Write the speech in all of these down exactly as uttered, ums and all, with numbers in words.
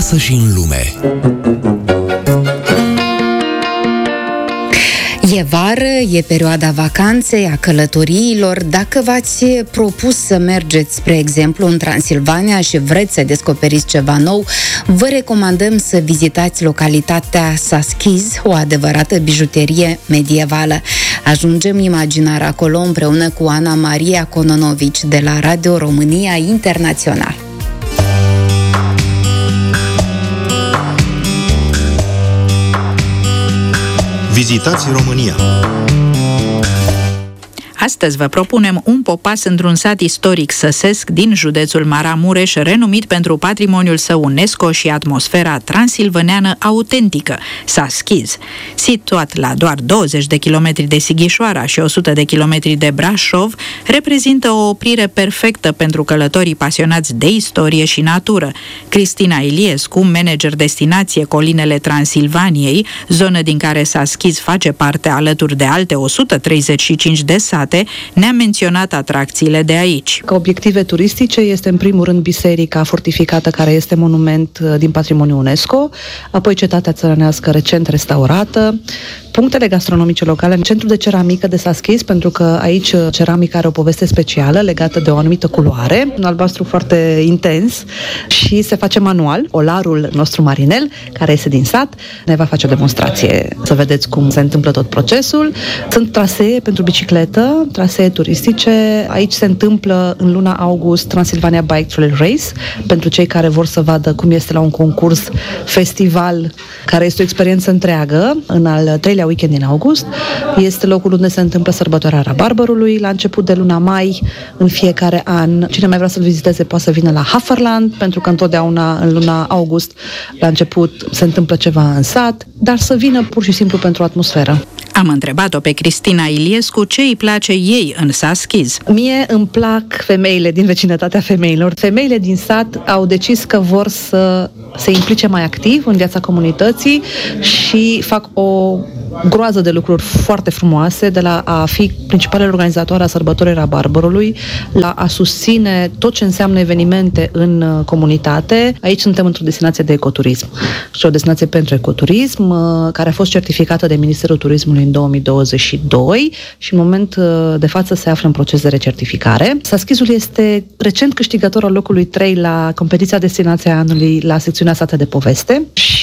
acasă și în lume. E vară, e perioada vacanței, a călătoriilor. Dacă v-ați propus să mergeți, spre exemplu, în Transilvania și vreți să descoperiți ceva nou, vă recomandăm să vizitați localitatea Saskiz, o adevărată bijuterie medievală. Ajungem imaginar acolo împreună cu Ana Maria Cononovici de la Radio România Internațional. Vizitați România! Astăzi vă propunem un popas într-un sat istoric săsesc din județul Maramureș, renumit pentru patrimoniul său UNESCO și atmosfera transilvaneană autentică, Saskiz. Situat la doar douăzeci de kilometri de Sighișoara și o sută de kilometri de Brașov, reprezintă o oprire perfectă pentru călătorii pasionați de istorie și natură. Cristina Iliescu, manager destinație Colinele Transilvaniei, zonă din care Saskiz face parte alături de alte o sută treizeci și cinci de sate, ne-a menționat atracțiile de aici. Ca obiective turistice este în primul rând biserica fortificată, care este monument din patrimoniul UNESCO, apoi cetatea țărănească recent restaurată, punctele gastronomice locale, centrul de ceramică de Saskiz, pentru că aici ceramica are o poveste specială legată de o anumită culoare, un albastru foarte intens și se face manual. Olarul nostru marinel, care este din sat, ne va face o demonstrație să vedeți cum se întâmplă tot procesul. Sunt trasee pentru bicicletă, trasee turistice. Aici se întâmplă în luna august Transilvania Bike Trail Race, pentru cei care vor să vadă cum este la un concurs festival, care este o experiență întreagă, în al treilea weekend din august. Este locul unde se întâmplă sărbătoarea Rabarberului, la început de luna mai, în fiecare an. Cine mai vrea să-l viziteze poate să vină la Haferland, pentru că întotdeauna în luna august, la început, se întâmplă ceva în sat, dar să vină pur și simplu pentru atmosferă. Am întrebat-o pe Cristina Iliescu ce îi place ei în Saskiz. Mie îmi plac femeile din vecinătatea femeilor. Femeile din sat au decis că vor să se implice mai activ în viața comunității și fac o groază de lucruri foarte frumoase, de la a fi principalele organizatoare a sărbătorii Rabarberului, la a susține tot ce înseamnă evenimente în comunitate. Aici suntem într-o destinație de ecoturism și o destinație pentru ecoturism, care a fost certificată de Ministerul Turismului în două mii douăzeci și doi și în moment de față se află în proces de recertificare. Saskizul este recent câștigător al locului trei la competiția Destinația Anului la secțiunea Sate de Poveste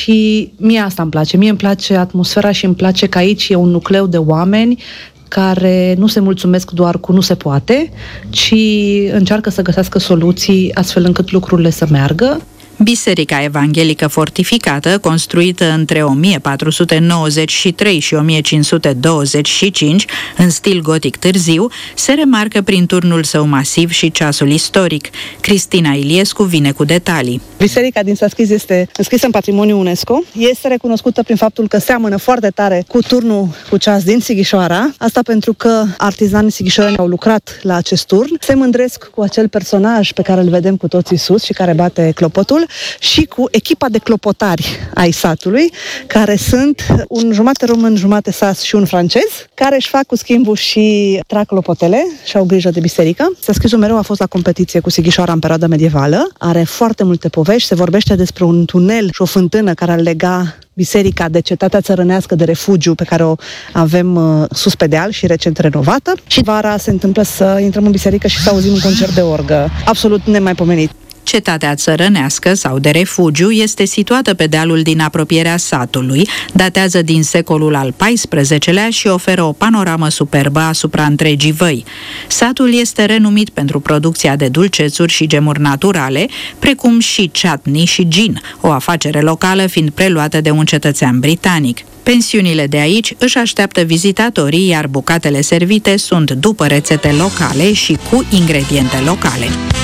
și mie asta îmi place. Mie îmi place atmosfera și îmi place că aici e un nucleu de oameni care nu se mulțumesc doar cu nu se poate, ci încearcă să găsească soluții astfel încât lucrurile să meargă. Biserica Evanghelică fortificată, construită între o mie patru sute nouăzeci și trei și o mie cinci sute douăzeci și cinci, în stil gotic târziu, se remarcă prin turnul său masiv și ceasul istoric. Cristina Iliescu vine cu detalii. Biserica din Saskiz este înscrisă în patrimoniul UNESCO. Este recunoscută prin faptul că seamănă foarte tare cu turnul cu ceas din Sighișoara. Asta pentru că artizanii sighișoreni au lucrat la acest turn. Se mândresc cu acel personaj pe care îl vedem cu toții sus și care bate clopotul, și cu echipa de clopotari ai satului, care sunt un jumate român, jumate sas și un francez, care își fac cu schimbul și trag clopotele și au grijă de biserică. Saskizul mereu a fost la competiție cu Sighișoara în perioada medievală. Are foarte multe povești. Se vorbește despre un tunel și o fântână care ar lega biserica de cetatea țărănească de refugiu pe care o avem uh, sus pe deal și recent renovată. Și vara se întâmplă să intrăm în biserică și să auzim un concert de orgă absolut nemaipomenit. Cetatea țărănească sau de refugiu este situată pe dealul din apropierea satului, datează din secolul al paisprezecelea și oferă o panoramă superbă asupra întregii văi. Satul este renumit pentru producția de dulcețuri și gemuri naturale, precum și chutney și gin, o afacere locală fiind preluată de un cetățean britanic. Pensiunile de aici își așteaptă vizitatorii, iar bucatele servite sunt după rețete locale și cu ingrediente locale.